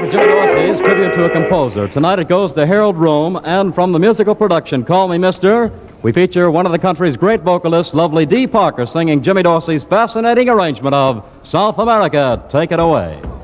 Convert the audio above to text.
for Jimmy Dorsey's tribute to a composer. Tonight it goes to Harold Rome, and from the musical production Call Me Mister, we feature one of the country's great vocalists, lovely Dee Parker, singing Jimmy Dorsey's fascinating arrangement of South America. Take it away.